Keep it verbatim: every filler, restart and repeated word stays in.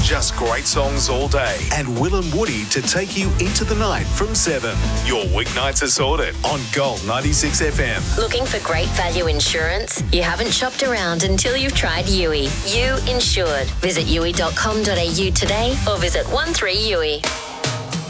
Just great songs all day. And Will and Woody to take you into the night from seven. Your weeknights are sorted on Gold ninety-six F M. Looking for great value insurance? You haven't shopped around until you've tried U I. You Insured. Visit U I dot com dot a u today or visit one three U I.